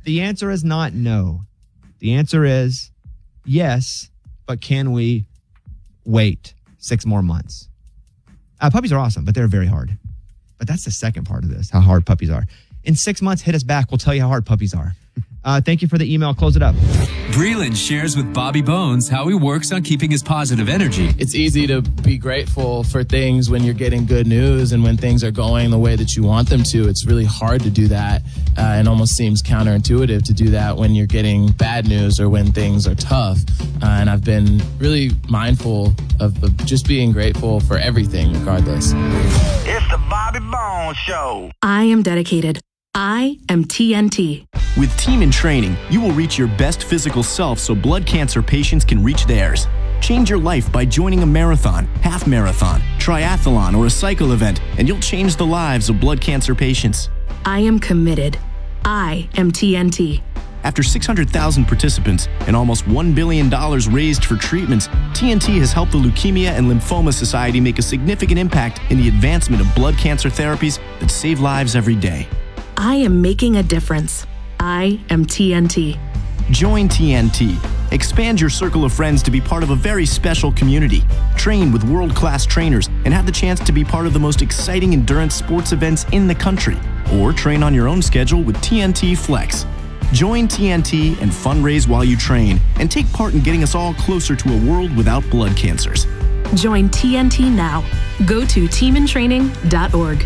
The answer is not no. The answer is yes, but can we wait 6 more months? Puppies are awesome, but they're very hard. But that's the second part of this, how hard puppies are. In 6 months, hit us back. We'll tell you how hard puppies are. Thank you for the email. Close it up. Breland shares with Bobby Bones how he works on keeping his positive energy. It's easy to be grateful for things when you're getting good news and when things are going the way that you want them to. It's really hard to do that and almost seems counterintuitive to do that when you're getting bad news or when things are tough. And I've been really mindful of just being grateful for everything regardless. It's the Bobby Bones Show. I am dedicated. I am TNT. With Team in Training, you will reach your best physical self so blood cancer patients can reach theirs. Change your life by joining a marathon, half marathon, triathlon, or a cycle event, and you'll change the lives of blood cancer patients. I am committed. I am TNT. After 600,000 participants and almost $1 billion raised for treatments, TNT has helped the Leukemia and Lymphoma Society make a significant impact in the advancement of blood cancer therapies that save lives every day. I am making a difference. I am TNT. Join TNT. Expand your circle of friends to be part of a very special community. Train with world-class trainers and have the chance to be part of the most exciting endurance sports events in the country. Or train on your own schedule with TNT Flex. Join TNT and fundraise while you train and take part in getting us all closer to a world without blood cancers. Join TNT now. Go to teamintraining.org.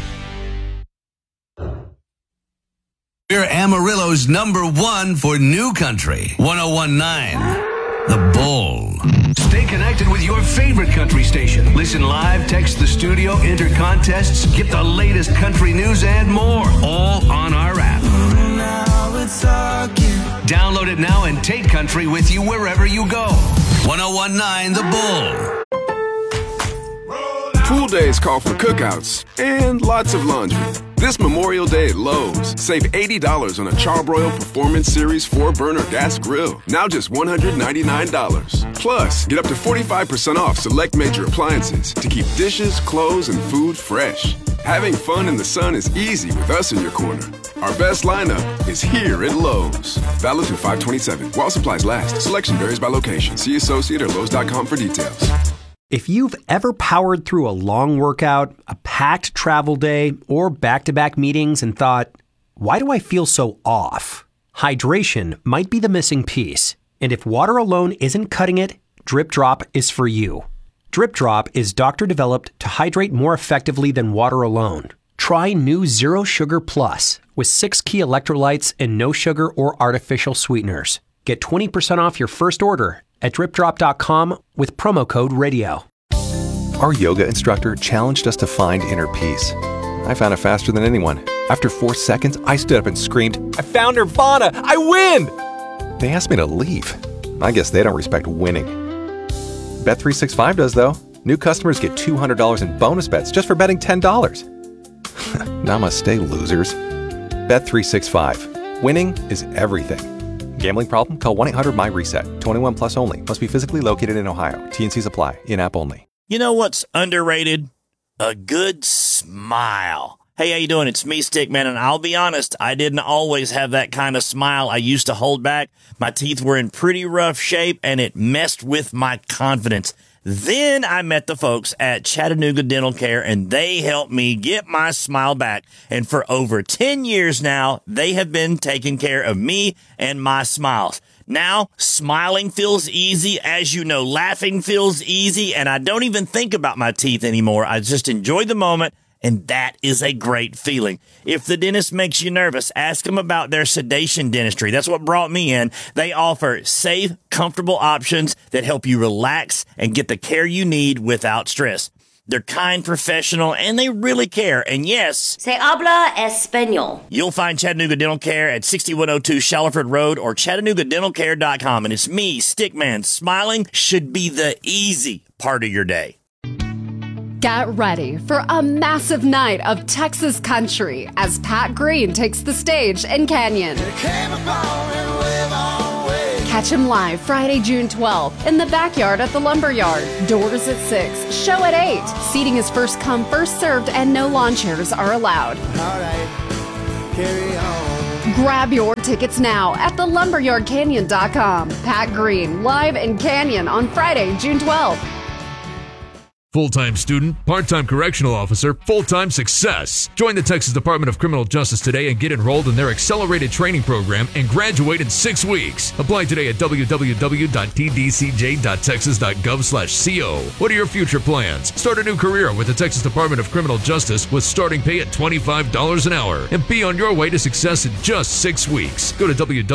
We're Amarillo's #1 for new country. 1019, The Bull. Stay connected with your favorite country station. Listen live, text the studio, enter contests, get the latest country news and more. All on our app. Download it now and take country with you wherever you go. 1019, The Bull. Pool days call for cookouts and lots of laundry. This Memorial Day at Lowe's, save $80 on a Charbroil Performance Series 4-burner gas grill. Now just $199. Plus, get up to 45% off select major appliances to keep dishes, clothes, and food fresh. Having fun in the sun is easy with us in your corner. Our best lineup is here at Lowe's. Valid through 5/27. While supplies last. Selection varies by location. See associate or Lowe's.com for details. If you've ever powered through a long workout, a packed travel day, or back-to-back meetings and thought, why do I feel so off? Hydration might be the missing piece. And if water alone isn't cutting it, Drip Drop is for you. Drip Drop is doctor-developed to hydrate more effectively than water alone. Try new Zero Sugar Plus with 6 key electrolytes and no sugar or artificial sweeteners. Get 20% off your first order at dripdrop.com with promo code RADIO. Our yoga instructor challenged us to find inner peace. I found it faster than anyone. After 4 seconds, I stood up and screamed, I found Nirvana! I win! They asked me to leave. I guess they don't respect winning. Bet365 does, though. New customers get $200 in bonus bets just for betting $10. Namaste, losers. Bet365. Winning is everything. Gambling problem? Call 1-800-MY-RESET. 21 plus only. Must be physically located in Ohio. T&Cs apply. In-app only. You know what's underrated? A good smile. Hey, how you doing? It's me, Stickman, and I'll be honest, I didn't always have that kind of smile I used to hold back. My teeth were in pretty rough shape, and it messed with my confidence. Then I met the folks at Chattanooga Dental Care, and they helped me get my smile back. And for over 10 years now, they have been taking care of me and my smiles. Now, smiling feels easy. As you know, laughing feels easy, and I don't even think about my teeth anymore. I just enjoy the moment, and that is a great feeling. If the dentist makes you nervous, ask them about their sedation dentistry. That's what brought me in. They offer safe, comfortable options that help you relax and get the care you need without stress. They're kind, professional, and they really care. And yes, Se habla español. You'll find Chattanooga Dental Care at 6102 Shallowford Road or ChattanoogaDentalCare.com. And it's me, Stickman. Smiling should be the easy part of your day. Get ready for a massive night of Texas country as Pat Green takes the stage in Canyon. Catch him live Friday, June 12th in the backyard at the Lumberyard. Doors at 6, show at 8. Seating is first come, first served, and no lawn chairs are allowed. All right, carry on. Grab your tickets now at thelumberyardcanyon.com. Pat Green, live in Canyon on Friday, June 12th. Full-time student, part-time correctional officer, full-time success. Join the Texas Department of Criminal Justice today and get enrolled in their accelerated training program and graduate in 6 weeks. Apply today at www.tdcj.texas.gov/co. What are your future plans? Start a new career with the Texas Department of Criminal Justice with starting pay at $25 an hour and be on your way to success in just 6 weeks. Go to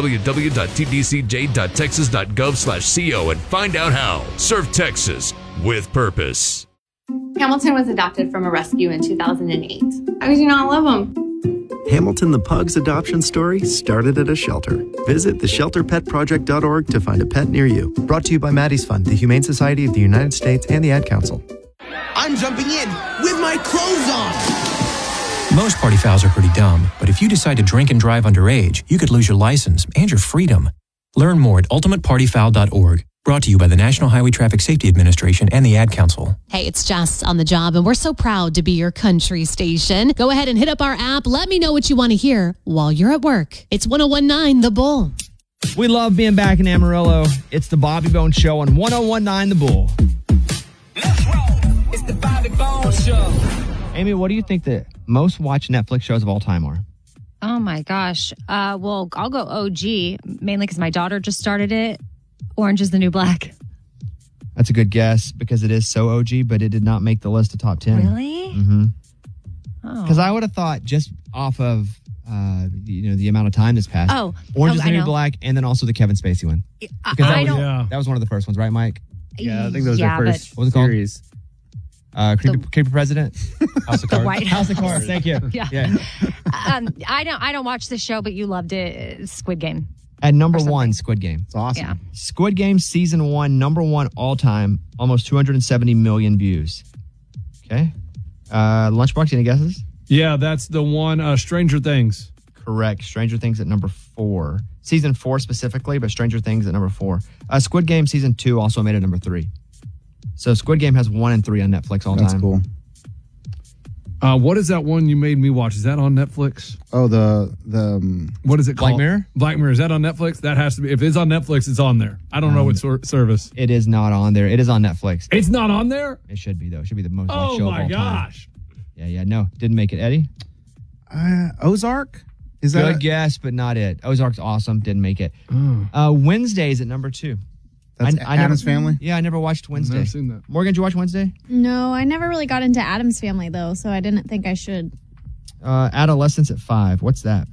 www.tdcj.texas.gov/co and find out how. Serve Texas with purpose. Hamilton was adopted from a rescue in 2008. How could you not love him? Hamilton the Pug's adoption story started at a shelter. Visit theshelterpetproject.org to find a pet near you. Brought to you by Maddie's Fund, the Humane Society of the United States, and the Ad Council. I'm jumping in with my clothes on. Most party fouls are pretty dumb, but if you decide to drink and drive underage, you could lose your license and your freedom. Learn more at ultimatepartyfoul.org. Brought to you by the National Highway Traffic Safety Administration and the Ad Council. Hey, it's Jess on the job, and we're so proud to be your country station. Go ahead and hit up our app. Let me know what you want to hear while you're at work. It's 101.9 The Bull. We love being back in Amarillo. It's the Bobby Bones Show on 101.9 The Bull. Let's roll. It's the Bobby Bones Show. Amy, what do you think the most watched Netflix shows of all time are? Oh, my gosh. Well, I'll go OG, mainly because my daughter just started it. Orange is the New Black. That's a good guess because it is so OG, but it did not make the list of top 10. Really? Mm-hmm. Oh. Because I would have thought just off of the amount of time that's passed. Oh, Orange is the New Black, and then also the Kevin Spacey one. Because that was one of the first ones, right, Mike? Yeah, I think those are first. What was it called? Series. Creepy President. House of Cards. White House of Cards. Thank you. Yeah. I don't watch the show, but you loved it. Squid Game. At number one, Squid Game. It's awesome. Yeah. Squid Game season 1, number 1 all time, almost 270 million views. Okay. Lunchbox, any guesses? Yeah, that's the one, Stranger Things. Correct. Stranger Things at number 4. Season 4 specifically, but Stranger Things at number 4. Squid Game season 2 also made it number 3. So Squid Game has 1 and 3 on Netflix all time. That's cool. What is that one you made me watch? Is that on Netflix? Oh, the what is it called? Black Mirror? Black Mirror. Is that on Netflix? That has to be. If it's on Netflix, it's on there. I don't know what service. It is not on there. It is on Netflix. It's not on there? It should be, though. It should be the most watched show of all time. Oh, my gosh. Yeah. No, didn't make it. Eddie? Ozark? Is Good that guess, but not it. Ozark's awesome. Didn't make it. Wednesday's at number 2. That's Addams Family? Yeah, I never watched Wednesday. Never seen that. Morgan, did you watch Wednesday? No, I never really got into Addams Family, though, so I didn't think I should. Adolescence at 5. What's that?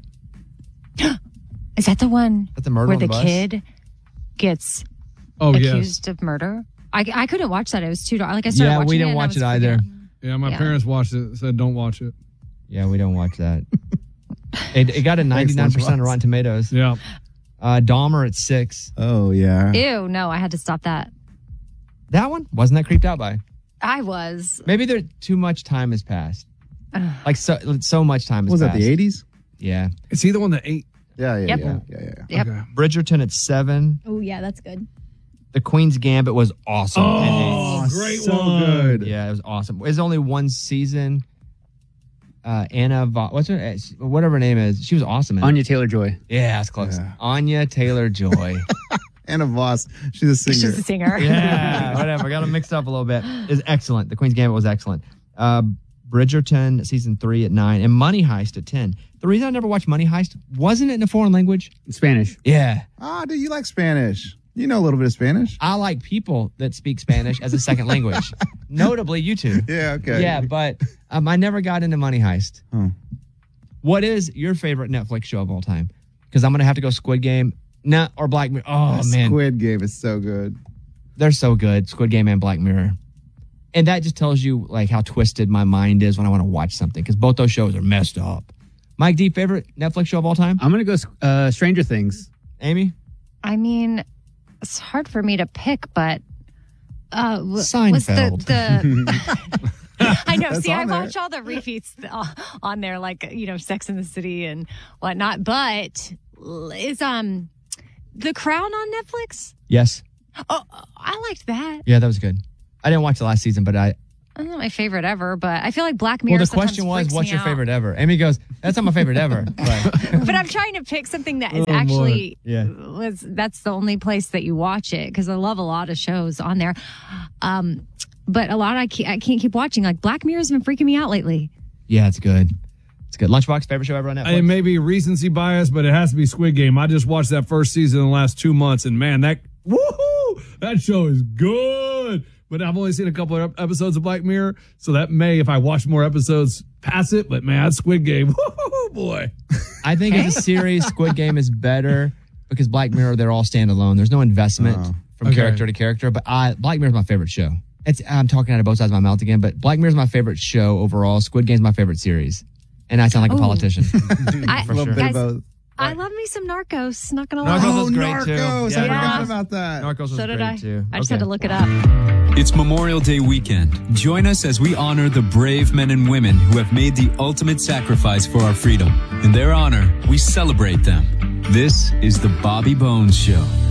Is that the one That's the murder where on the the bus? kid gets accused of murder? I couldn't watch that. It was too dark. Like I started watching it. We didn't watch it either. Yeah, my parents watched it. Said don't watch it. Yeah, we don't watch that. it got a 99% of Rotten Tomatoes. Yeah. Dahmer at 6. Oh, yeah. Ew, no, I had to stop that. That one? Wasn't that creeped out by? I was. Maybe there too much time has passed. Like so much time has Was passed. that the 80s? Yeah. Is he the one that ate? Yeah. Yep. Yeah. Okay. Bridgerton at 7. Oh, yeah, that's good. The Queen's Gambit was awesome. Oh, great so one. good. Yeah, it was awesome. There's only one season. Anna, what's her, whatever her name is. She was awesome. Anya Taylor-Joy. Yeah, that's close. Yeah. Anya Taylor-Joy. Anna Voss. She's a singer. She's a singer. Yeah, whatever. Got them mixed up a little bit. It's excellent. The Queen's Gambit was excellent. Bridgerton season 3 at 9 and Money Heist at 10. The reason I never watched Money Heist wasn't it in a foreign language? Spanish. Yeah. Dude, you like Spanish. You know a little bit of Spanish. I like people that speak Spanish as a second language. Notably, you two. Yeah, okay. Yeah, but I never got into Money Heist. Huh. What is your favorite Netflix show of all time? Because I'm going to have to go Squid Game or Black Mirror. Oh, man. Squid Game is so good. They're so good, Squid Game and Black Mirror. And that just tells you like how twisted my mind is when I want to watch something because both those shows are messed up. Mike D, favorite Netflix show of all time? I'm going to go Stranger Things. Amy? I mean, it's hard for me to pick, but Seinfeld. I know. That's See, I on there. watch all the repeats on there, like Sex and the City and whatnot. But is The Crown on Netflix? Yes. Oh, I liked that. Yeah, that was good. I didn't watch the last season, but I That's not my favorite ever, but I feel like Black Mirror. Well, the sometimes question was, freaks what's me your out. favorite ever? Amy goes, that's not my favorite ever. But I'm trying to pick something that is actually Yeah. that's the only place that you watch it, because I love a lot of shows on there. But a lot I can't keep watching. Like Black Mirror's been freaking me out lately. Yeah, it's good. It's good. Lunchbox, favorite show ever on Netflix? It may be recency bias, but it has to be Squid Game. I just watched that first season in the last 2 months, and man, that show is good. But I've only seen a couple of episodes of Black Mirror, so that may, if I watch more episodes, pass it. But man, Squid Game, boy. I think as a series, Squid Game is better because Black Mirror, they're all standalone. There's no investment from character to character. But Black Mirror is my favorite show. I'm talking out of both sides of my mouth again, but Black Mirror is my favorite show overall. Squid Game is my favorite series. And I sound like a politician. For sure. Guys, I love me some Narcos. Not gonna lie. Narcos was great too. Narcos. Yeah, I forgot about that. Narcos was So did great I. too. I just had to look it up. It's Memorial Day weekend. Join us as we honor the brave men and women who have made the ultimate sacrifice for our freedom. In their honor, we celebrate them. This is the Bobby Bones Show.